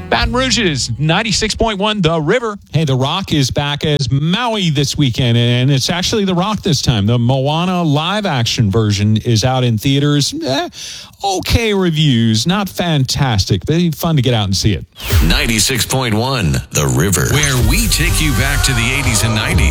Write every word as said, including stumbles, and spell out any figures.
Baton Rouge is ninety-six point one The River. Hey, The Rock is back as Maui this weekend, and it's actually The Rock this time. The Moana live-action version is out in theaters. Eh, okay reviews, not fantastic, but fun to get out and see it. ninety-six point one The River, where we take you back to the eighties and nineties.